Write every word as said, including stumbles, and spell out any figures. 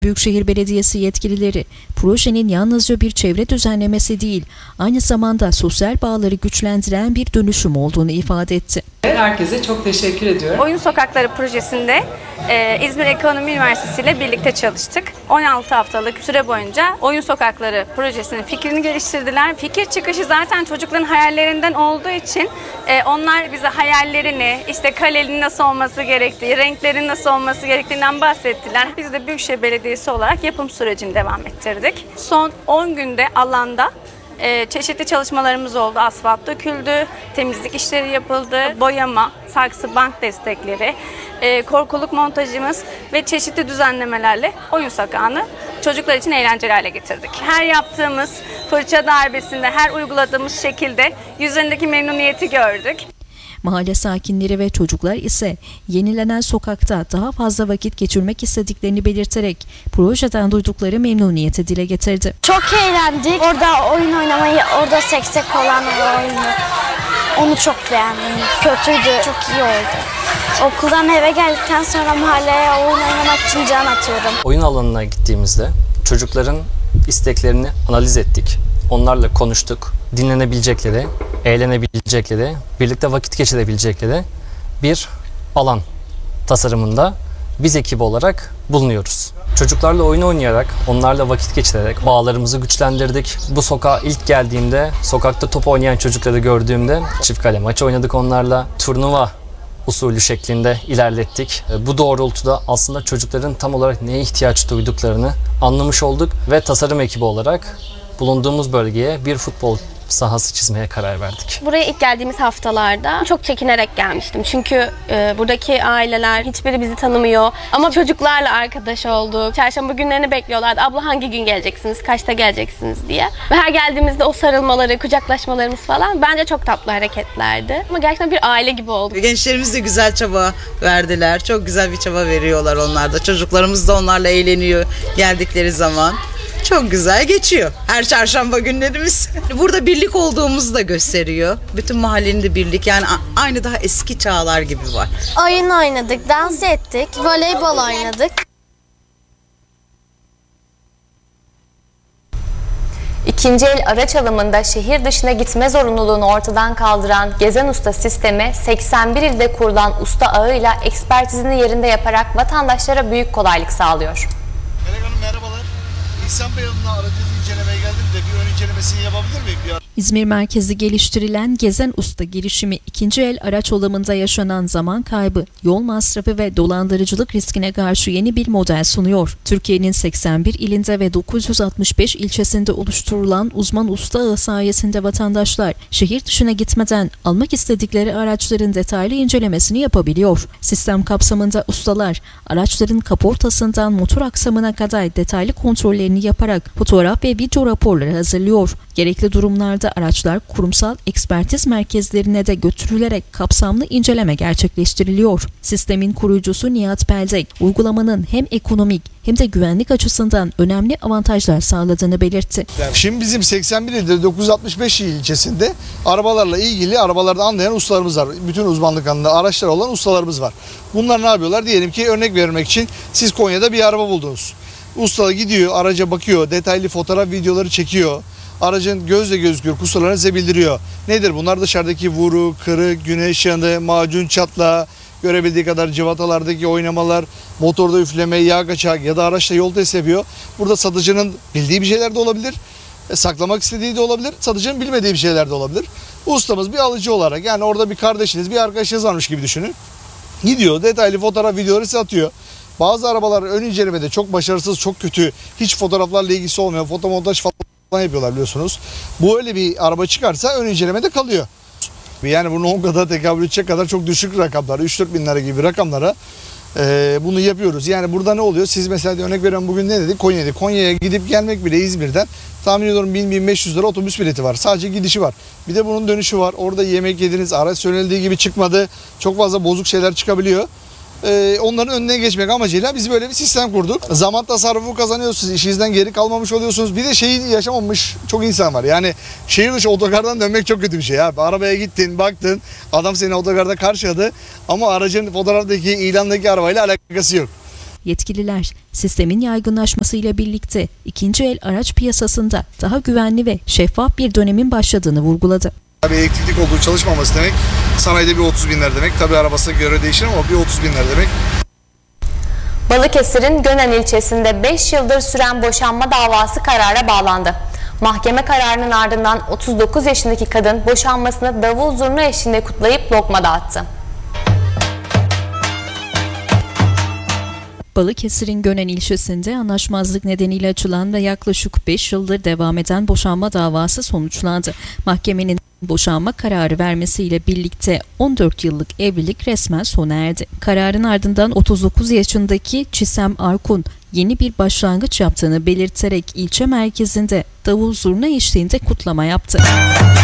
Büyükşehir Belediyesi yetkilileri, projenin yalnızca bir çevre düzenlemesi değil, aynı zamanda sosyal bağları güçlendiren bir dönüşüm olduğunu ifade etti. Herkese çok teşekkür ediyorum. Oyun Sokakları projesinde e, İzmir Ekonomi Üniversitesi ile birlikte çalıştık. on altı haftalık süre boyunca Oyun Sokakları projesinin fikrini geliştirdiler. Fikir çıkışı zaten çocukların hayallerinden olduğu için e, onlar bize hayallerini, işte kalenin nasıl olması gerektiği, renklerin nasıl olması gerektiğinden bahsettiler. Biz de Büyükşehir Belediyesi olarak yapım sürecini devam ettirdik. Son on günde alanda Ee, çeşitli çalışmalarımız oldu. Asfalt döküldü, temizlik işleri yapıldı, boyama, saksı, bank destekleri, e, korkuluk montajımız ve çeşitli düzenlemelerle oyun sokağını çocuklar için eğlenceli hale getirdik. Her yaptığımız fırça darbesinde, her uyguladığımız şekilde yüzlerindeki memnuniyeti gördük. Mahalle sakinleri ve çocuklar ise yenilenen sokakta daha fazla vakit geçirmek istediklerini belirterek projeden duydukları memnuniyeti dile getirdi. Çok eğlendik. Orada oyun oynamayı, orada seksek olan oyunu, onu çok beğendim. Kötüydü, çok iyi oldu. Okuldan eve geldikten sonra mahalleye oyun oynamak için can atıyorum. Oyun alanına gittiğimizde çocukların isteklerini analiz ettik. Onlarla konuştuk. Dinlenebilecekleri, eğlenebilecekleri, birlikte vakit geçirebilecekleri bir alan tasarımında biz ekibi olarak bulunuyoruz. Çocuklarla oyun oynayarak, onlarla vakit geçirerek bağlarımızı güçlendirdik. Bu sokağa ilk geldiğimde, sokakta top oynayan çocukları gördüğümde çift kale maç oynadık onlarla. Turnuva usulü şeklinde ilerlettik. Bu doğrultuda aslında çocukların tam olarak neye ihtiyaç duyduklarını anlamış olduk ve tasarım ekibi olarak bulunduğumuz bölgeye bir futbol sahası çizmeye karar verdik. Buraya ilk geldiğimiz haftalarda çok çekinerek gelmiştim. Çünkü e, buradaki aileler hiçbiri bizi tanımıyor. Ama çocuklarla arkadaş olduk. Çarşamba günlerini bekliyorlardı. Abla hangi gün geleceksiniz, kaçta geleceksiniz diye. Ve her geldiğimizde o sarılmaları, kucaklaşmalarımız falan bence çok tatlı hareketlerdi. Ama gerçekten bir aile gibi oldu. Gençlerimiz de güzel çaba verdiler. Çok güzel bir çaba veriyorlar onlar da. Çocuklarımız da onlarla eğleniyor geldikleri zaman. Çok güzel geçiyor her çarşamba günlerimiz. Burada birlik olduğumuzu da gösteriyor. Bütün mahallenin de birlik, yani aynı daha eski çağlar gibi var. Oyun oynadık, dans ettik, voleybol oynadık. İkinci el araç alımında şehir dışına gitme zorunluluğunu ortadan kaldıran Gezen Usta sistemi seksen bir ilde kurulan usta ağıyla ekspertizini yerinde yaparak vatandaşlara büyük kolaylık sağlıyor. Melek Hanım merhabalar. İhsan Bey Hanım'la aracınızı incelemeye geldim de bir ön incelemesini yapabilir miyim? Bir İzmir merkezli geliştirilen Gezen Usta girişimi ikinci el araç alımında yaşanan zaman kaybı, yol masrafı ve dolandırıcılık riskine karşı yeni bir model sunuyor. Türkiye'nin seksen bir ilinde ve dokuz yüz altmış beş ilçesinde oluşturulan uzman usta ağı sayesinde vatandaşlar şehir dışına gitmeden almak istedikleri araçların detaylı incelemesini yapabiliyor. Sistem kapsamında ustalar araçların kaportasından motor aksamına kadar detaylı kontrollerini yaparak fotoğraf ve video raporları hazırlıyor. Gerekli durumlarda araçlar kurumsal ekspertiz merkezlerine de götürülerek kapsamlı inceleme gerçekleştiriliyor. Sistemin kurucusu Nihat Peldek, uygulamanın hem ekonomik hem de güvenlik açısından önemli avantajlar sağladığını belirtti. Şimdi bizim seksen bir ilde dokuz yüz altmış beş ilçesinde arabalarla ilgili, arabalarda anlayan ustalarımız var. Bütün uzmanlık alanında araçlar olan ustalarımız var. Bunlar ne yapıyorlar? Diyelim ki örnek vermek için siz Konya'da bir araba buldunuz. Usta gidiyor, araca bakıyor, detaylı fotoğraf videoları çekiyor. Aracın gözle gözüküyor, kusurlarını size bildiriyor. Nedir bunlar? Dışarıdaki vuru, kırık, güneş yanı, macun çatlağı, görebildiği kadar civatalardaki oynamalar, motorda üfleme, yağ kaçak ya da araçla yol test yapıyor. Burada satıcının bildiği bir şeyler de olabilir, saklamak istediği de olabilir, satıcının bilmediği bir şeyler de olabilir. Ustamız bir alıcı olarak, yani orada bir kardeşiniz, bir arkadaşınız varmış gibi düşünün. Gidiyor, detaylı fotoğraf videoları size atıyor. Bazı arabalar ön incelemede çok başarısız, çok kötü, hiç fotoğraflarla ilgisi olmuyor, fotomontaj falan yapıyorlar biliyorsunuz. Bu öyle bir araba çıkarsa ön incelemede kalıyor. Yani bunu on kadar tekabül edecek kadar çok düşük rakamlar, üç dört bin lira gibi rakamlara e, bunu yapıyoruz. Yani burada ne oluyor? Siz mesela örnek veriyorum, bugün ne dedik? Konya'da. Konya'ya gidip gelmek bile İzmir'den tahmin ediyorum bin bin beş yüz lira otobüs bileti var. Sadece gidişi var. Bir de bunun dönüşü var. Orada yemek yediniz, araç söylenildiği gibi çıkmadı. Çok fazla bozuk şeyler çıkabiliyor. Ee, onların önüne geçmek amacıyla biz böyle bir sistem kurduk. Zaman tasarrufu kazanıyorsunuz, işinizden geri kalmamış oluyorsunuz. Bir de şeyi yaşamamış çok insan var. Yani şehir dışı otogardan dönmek çok kötü bir şey abi. Arabaya gittin, baktın, adam seni otogarda karşıladı ama aracın fotoğraftaki, ilandaki arabayla alakası yok. Yetkililer sistemin yaygınlaşmasıyla birlikte ikinci el araç piyasasında daha güvenli ve şeffaf bir dönemin başladığını vurguladı. Tabii elektrikli olduğu çalışmaması demek sanayide bir otuz binler demek. Tabii arabasına göre değişir ama bir otuz binler demek. Balıkesir'in Gönen ilçesinde beş yıldır süren boşanma davası karara bağlandı. Mahkeme kararının ardından otuz dokuz yaşındaki kadın boşanmasını davul zurna eşliğinde kutlayıp lokma dağıttı. Balıkesir'in Gönen ilçesinde anlaşmazlık nedeniyle açılan ve yaklaşık beş yıldır devam eden boşanma davası sonuçlandı. Mahkemenin boşanma kararı vermesiyle birlikte on dört yıllık evlilik resmen sona erdi. Kararın ardından otuz dokuz yaşındaki Çisem Arkun yeni bir başlangıç yaptığını belirterek ilçe merkezinde davul zurna eşliğinde kutlama yaptı.